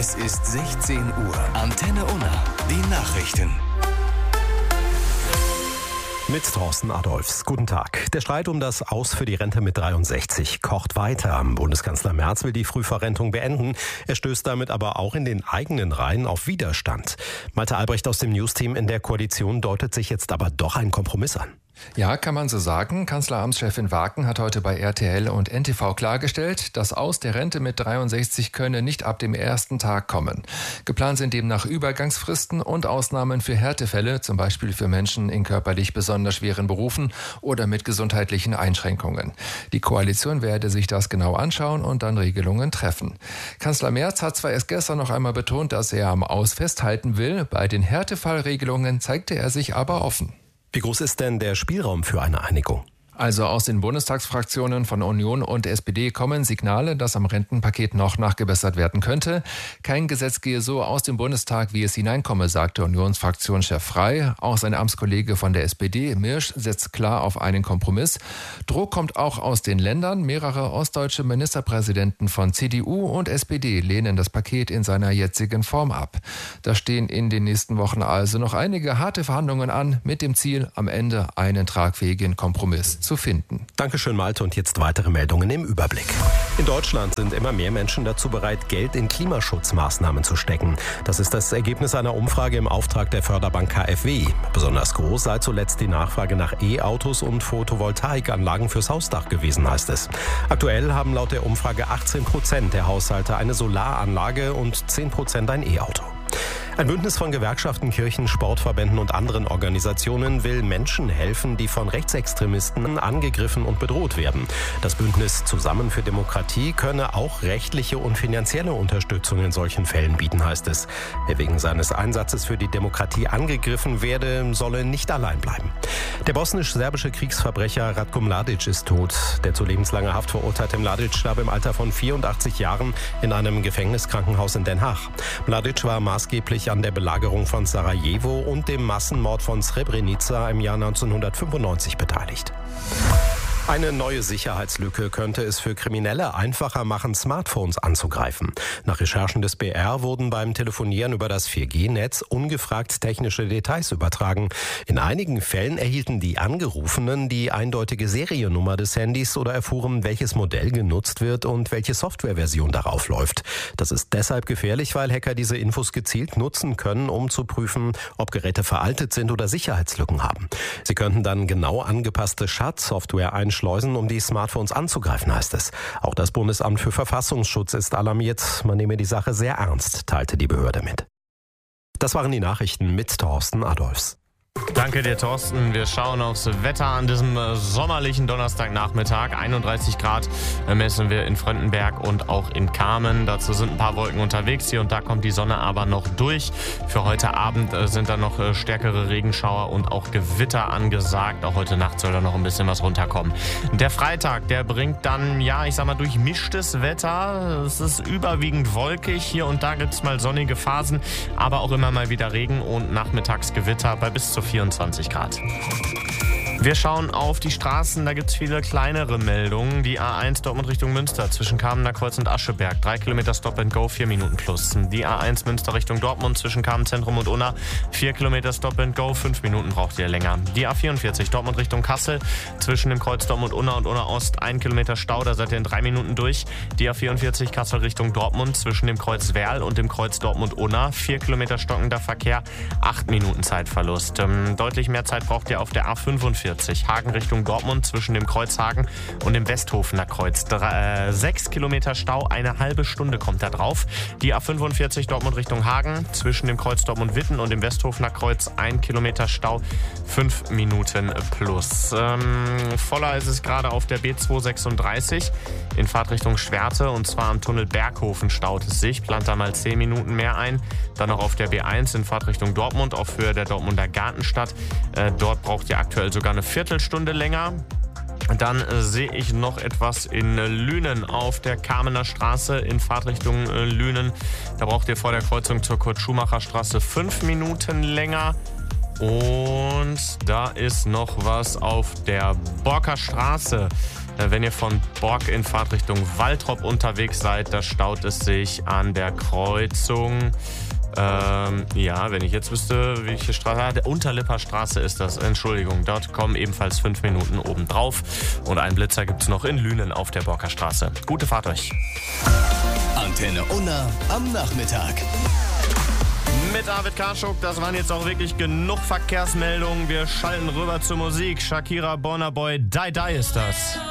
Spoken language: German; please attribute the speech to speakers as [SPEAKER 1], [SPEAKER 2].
[SPEAKER 1] Es ist 16 Uhr. Antenne Unna. Die Nachrichten.
[SPEAKER 2] Mit Thorsten Adolphs. Guten Tag. Der Streit um das Aus für die Rente mit 63 kocht weiter. Bundeskanzler Merz will die Frühverrentung beenden. Er stößt damit aber auch in den eigenen Reihen auf Widerstand. Malte Albrecht aus dem Newsteam in der Koalition deutet sich jetzt aber doch ein Kompromiss an.
[SPEAKER 3] Ja, kann man so sagen. Kanzleramtschefin Waken hat heute bei RTL und NTV klargestellt, das Aus der Rente mit 63 könne nicht ab dem ersten Tag kommen. Geplant sind demnach Übergangsfristen und Ausnahmen für Härtefälle, zum Beispiel für Menschen in körperlich besonders schweren Berufen oder mit gesundheitlichen Einschränkungen. Die Koalition werde sich das genau anschauen und dann Regelungen treffen. Kanzler Merz hat zwar erst gestern noch einmal betont, dass er am Aus festhalten will, bei den Härtefallregelungen zeigte er sich aber offen.
[SPEAKER 2] Wie groß ist denn der Spielraum für eine Einigung?
[SPEAKER 3] Also aus den Bundestagsfraktionen von Union und SPD kommen Signale, dass am Rentenpaket noch nachgebessert werden könnte. Kein Gesetz gehe so aus dem Bundestag, wie es hineinkomme, sagte Unionsfraktionschef Frey. Auch sein Amtskollege von der SPD, Mirsch, setzt klar auf einen Kompromiss. Druck kommt auch aus den Ländern. Mehrere ostdeutsche Ministerpräsidenten von CDU und SPD lehnen das Paket in seiner jetzigen Form ab. Da stehen in den nächsten Wochen also noch einige harte Verhandlungen an, mit dem Ziel, am Ende einen tragfähigen Kompromiss zu finden.
[SPEAKER 2] Dankeschön, Malte. Und jetzt weitere Meldungen im Überblick. In Deutschland sind immer mehr Menschen dazu bereit, Geld in Klimaschutzmaßnahmen zu stecken. Das ist das Ergebnis einer Umfrage im Auftrag der Förderbank KfW. Besonders groß sei zuletzt die Nachfrage nach E-Autos und Photovoltaikanlagen fürs Hausdach gewesen, heißt es. Aktuell haben laut der Umfrage 18% der Haushalte eine Solaranlage und 10% ein E-Auto. Ein Bündnis von Gewerkschaften, Kirchen, Sportverbänden und anderen Organisationen will Menschen helfen, die von Rechtsextremisten angegriffen und bedroht werden. Das Bündnis Zusammen für Demokratie könne auch rechtliche und finanzielle Unterstützung in solchen Fällen bieten, heißt es. Wer wegen seines Einsatzes für die Demokratie angegriffen werde, solle nicht allein bleiben. Der bosnisch-serbische Kriegsverbrecher Ratko Mladic ist tot. Der zu lebenslanger Haft verurteilte Mladic starb im Alter von 84 Jahren in einem Gefängniskrankenhaus in Den Haag. Mladic war maßgeblich an der Belagerung von Sarajevo und dem Massenmord von Srebrenica im Jahr 1995 beteiligt. Eine neue Sicherheitslücke könnte es für Kriminelle einfacher machen, Smartphones anzugreifen. Nach Recherchen des BR wurden beim Telefonieren über das 4G-Netz ungefragt technische Details übertragen. In einigen Fällen erhielten die Angerufenen die eindeutige Seriennummer des Handys oder erfuhren, welches Modell genutzt wird und welche Softwareversion darauf läuft. Das ist deshalb gefährlich, weil Hacker diese Infos gezielt nutzen können, um zu prüfen, ob Geräte veraltet sind oder Sicherheitslücken haben. Sie könnten dann genau angepasste Schadsoftware einschleusen, um die Smartphones anzugreifen, heißt es. Auch das Bundesamt für Verfassungsschutz ist alarmiert. Man nehme die Sache sehr ernst, teilte die Behörde mit. Das waren die Nachrichten mit Thorsten Adolphs.
[SPEAKER 4] Danke dir, Thorsten. Wir schauen aufs Wetter an diesem sommerlichen Donnerstagnachmittag. 31 Grad messen wir in Fröndenberg und auch in Kamen. Dazu sind ein paar Wolken unterwegs. Hier und da kommt die Sonne aber noch durch. Für heute Abend sind da noch stärkere Regenschauer und auch Gewitter angesagt. Auch heute Nacht soll da noch ein bisschen was runterkommen. Der Freitag, der bringt dann, durchmischtes Wetter. Es ist überwiegend wolkig. Hier und da gibt es mal sonnige Phasen, aber auch immer mal wieder Regen und Nachmittagsgewitter bei bis zu 24 Grad. Wir schauen auf die Straßen, da gibt es viele kleinere Meldungen. Die A1 Dortmund Richtung Münster zwischen Kamener Kreuz und Ascheberg, 3 Kilometer Stop and Go, 4 Minuten plus. Die A1 Münster Richtung Dortmund zwischen Kamenzentrum und Unna, 4 Kilometer Stop and Go, 5 Minuten braucht ihr länger. Die A44 Dortmund Richtung Kassel zwischen dem Kreuz Dortmund Unna und Unna Ost, 1 Kilometer Stau, da seid ihr in 3 Minuten durch. Die A44 Kassel Richtung Dortmund zwischen dem Kreuz Werl und dem Kreuz Dortmund Unna, 4 Kilometer stockender Verkehr, 8 Minuten Zeitverlust. Deutlich mehr Zeit braucht ihr auf der A45 Hagen Richtung Dortmund zwischen dem Kreuz Hagen und dem Westhofener Kreuz. 6 Kilometer Stau, eine halbe Stunde kommt da drauf. Die A45 Dortmund Richtung Hagen zwischen dem Kreuz Dortmund-Witten und dem Westhofener Kreuz, 1 Kilometer Stau, 5 Minuten plus. Voller ist es gerade auf der B236 in Fahrtrichtung Schwerte, und zwar am Tunnel Berghofen staut es sich. Plant da mal 10 Minuten mehr ein. Dann noch auf der B1 in Fahrtrichtung Dortmund, auch für der Dortmunder Gartenstadt. Dort braucht ihr aktuell sogar eine Viertelstunde länger. Dann sehe ich noch etwas in Lünen auf der Kamener Straße in Fahrtrichtung Lünen. Da braucht ihr vor der Kreuzung zur Kurt-Schumacher-Straße 5 Minuten länger. Und da ist noch was auf der Borker Straße Wenn ihr von Bork in Fahrtrichtung Waltrop unterwegs seid, da staut es sich an der Kreuzung. Wenn ich jetzt wüsste, welche Straße. Der Unterlipper Straße ist das. Entschuldigung, dort kommen ebenfalls 5 Minuten obendrauf. Und einen Blitzer gibt es noch in Lünen auf der Borker Straße. Gute Fahrt euch.
[SPEAKER 1] Antenne Unna am Nachmittag.
[SPEAKER 4] Mit Arvid Karschuk, das waren jetzt auch wirklich genug Verkehrsmeldungen. Wir schalten rüber zur Musik. Shakira, Burna Boy, Die Die ist das.